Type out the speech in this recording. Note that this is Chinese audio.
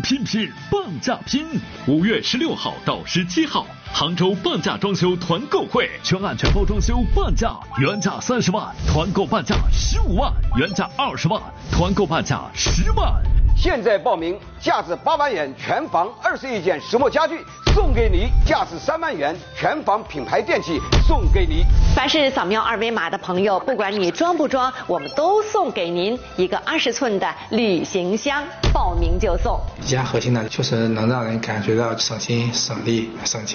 拼半价拼！5月16号到17号，杭州半价装修团购会，全案全包装修半价，原价30万，团购半价15万，原价20万，团购半价10万。 现在报名，价值8万元全房21件石墨家具送给你，价值3万元全房品牌电器送给你。 凡是扫描2维码的朋友，不管你装不装，我们都送给您一个20寸的旅行箱，报名就送。 宜家核心呢，就是能让人感觉到省心、省力、省钱。